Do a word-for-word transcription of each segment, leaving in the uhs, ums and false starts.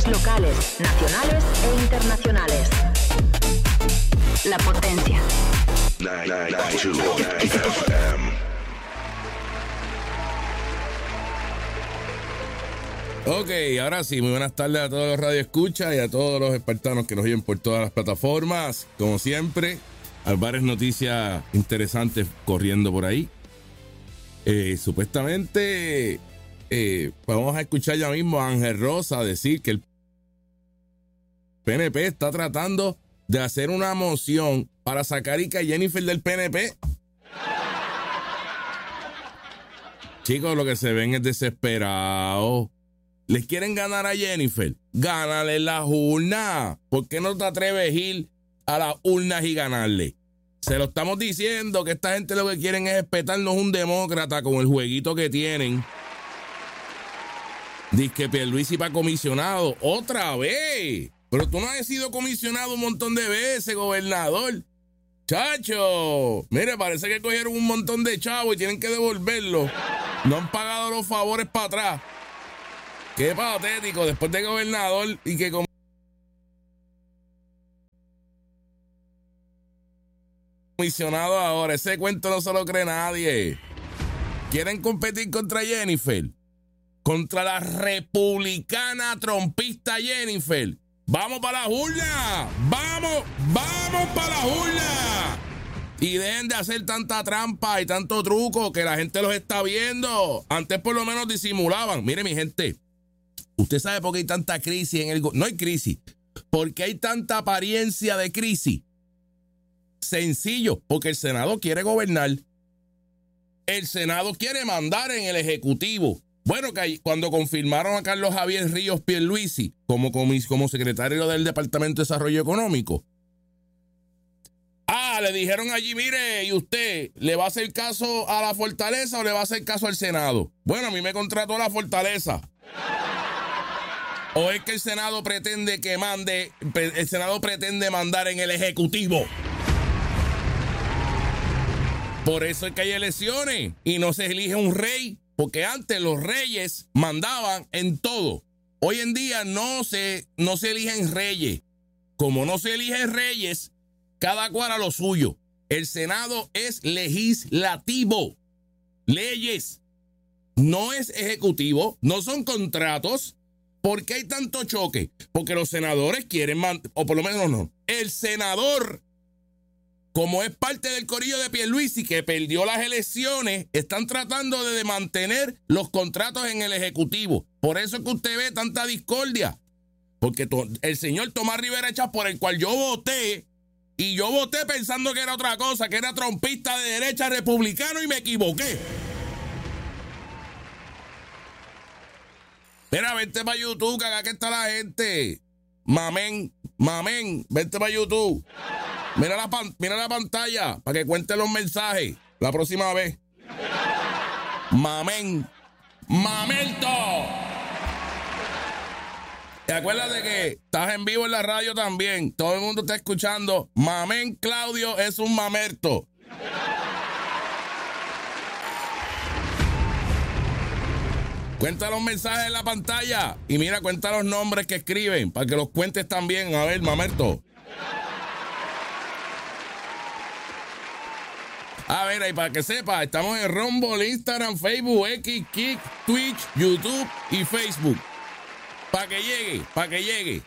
locales, nacionales e internacionales. La Potencia. Ok, ahora sí, muy buenas tardes a todos los radioescuchas y a todos los espartanos que nos oyen por todas las plataformas. Como siempre, hay varias noticias interesantes corriendo por ahí. Eh, supuestamente, eh, vamos a escuchar ya mismo a Ángel Rosa decir que el P N P está tratando de hacer una moción para sacar a Jennifer del P N P. Chicos, lo que se ven es desesperado. ¿Les quieren ganar a Jennifer? Gánale las urnas. ¿Por qué no te atreves a ir a las urnas y ganarle? Se lo estamos diciendo que esta gente lo que quieren es espetarnos un demócrata con el jueguito que tienen. Dice que Pierluisi para comisionado. ¡Otra vez! Pero tú no has sido comisionado un montón de veces, gobernador. Chacho, mire, parece que cogieron un montón de chavos y tienen que devolverlo. No han pagado los favores para atrás. Qué patético, después de gobernador y que comisionado ahora. Ese cuento no se lo cree nadie. ¿Quieren competir contra Jennifer? Contra la republicana trompista Jennifer. ¡Vamos para las urnas! ¡Vamos! ¡Vamos para las urnas! Y dejen de hacer tanta trampa y tanto truco que la gente los está viendo. Antes por lo menos disimulaban. Mire, mi gente, usted sabe por qué hay tanta crisis en el... Go- no hay crisis. ¿Por qué hay tanta apariencia de crisis? Sencillo, porque el Senado quiere gobernar. El Senado quiere mandar en el Ejecutivo. Bueno, que cuando confirmaron a Carlos Javier Ríos Pierluisi como, como, como secretario del Departamento de Desarrollo Económico, ah, le dijeron allí, mire, ¿y usted le va a hacer caso a la Fortaleza o le va a hacer caso al Senado? Bueno, a mí me contrató la Fortaleza. ¿O es que el Senado pretende que mande, el Senado pretende mandar en el Ejecutivo? Por eso es que hay elecciones y no se elige un rey, porque antes los reyes mandaban en todo. Hoy en día no se, no se eligen reyes. Como no se eligen reyes, cada cual a lo suyo. El Senado es legislativo. Leyes. No es ejecutivo, no son contratos. ¿Por qué hay tanto choque? Porque los senadores quieren, man- o por lo menos no. El senador, como es parte del corillo de Pierluisi que perdió las elecciones, están tratando de mantener los contratos en el Ejecutivo. Por eso es que usted ve tanta discordia. Porque to- el señor Tomás Rivera Chats, por el cual yo voté, y yo voté pensando que era otra cosa, que era trompista de derecha republicano, y me equivoqué. Mira, vente para YouTube, que acá que está la gente. Mamén, mamén, vente para YouTube. Mira la, pan, mira la pantalla para que cuente los mensajes la próxima vez. Mamén, mamelto. Y acuérdate que estás en vivo en la radio también. Todo el mundo está escuchando. Mamén Claudio es un mamerto. Cuenta los mensajes en la pantalla y mira, cuenta los nombres que escriben para que los cuentes también. A ver, mamerto. A ver, y para que sepa, estamos en Rumble, Instagram, Facebook, X, Kick, Twitch, YouTube y Facebook. Para que llegue, para que llegue.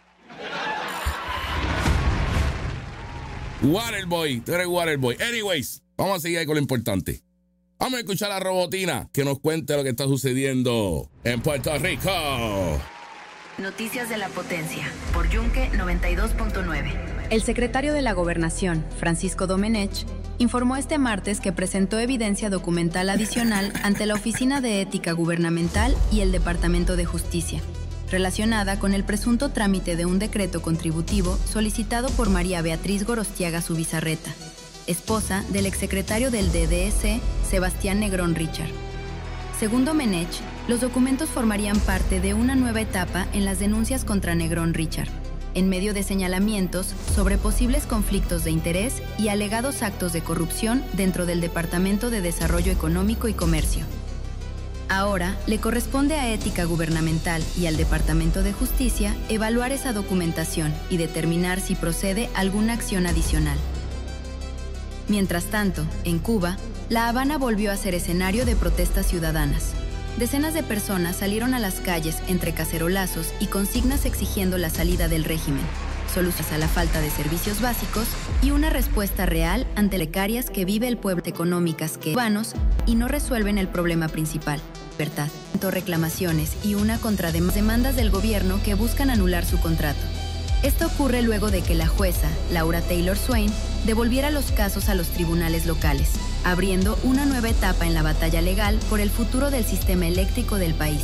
Waterboy, tú eres Waterboy. Anyways, vamos a seguir ahí con lo importante. Vamos a escuchar a Robotina que nos cuente lo que está sucediendo en Puerto Rico. Noticias de la Potencia por Yunque noventa y dos punto nueve. El secretario de la Gobernación, Francisco Domenech, informó este martes que presentó evidencia documental adicional ante la Oficina de Ética Gubernamental y el Departamento de Justicia, relacionada con el presunto trámite de un decreto contributivo solicitado por María Beatriz Gorostiaga Zubizarreta, esposa del exsecretario del D D S, Sebastián Negrón Richard. Según Domenech, los documentos formarían parte de una nueva etapa en las denuncias contra Negrón Richard, en medio de señalamientos sobre posibles conflictos de interés y alegados actos de corrupción dentro del Departamento de Desarrollo Económico y Comercio. Ahora le corresponde a Ética Gubernamental y al Departamento de Justicia evaluar esa documentación y determinar si procede alguna acción adicional. Mientras tanto, en Cuba, La Habana volvió a ser escenario de protestas ciudadanas. Decenas de personas salieron a las calles entre cacerolazos y consignas exigiendo la salida del régimen, soluciones a la falta de servicios básicos y una respuesta real ante las precarias que vive el pueblo económicas que cubanos y no resuelven el problema principal, libertad, reclamaciones y una contra demandas del gobierno que buscan anular su contrato. Esto ocurre luego de que la jueza, Laura Taylor Swain, devolviera los casos a los tribunales locales, abriendo una nueva etapa en la batalla legal por el futuro del sistema eléctrico del país.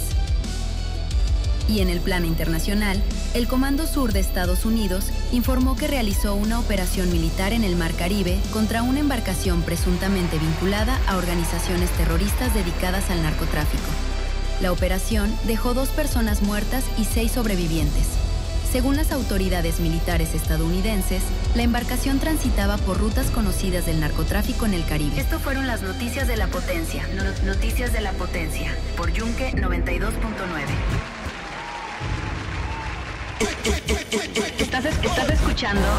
Y en el plano internacional, el Comando Sur de Estados Unidos informó que realizó una operación militar en el Mar Caribe contra una embarcación presuntamente vinculada a organizaciones terroristas dedicadas al narcotráfico. La operación dejó dos personas muertas y seis sobrevivientes. Según las autoridades militares estadounidenses, la embarcación transitaba por rutas conocidas del narcotráfico en el Caribe. Esto fueron las noticias de la potencia. No- noticias de la potencia por Yunque noventa y dos punto nueve. Estás, estás escuchando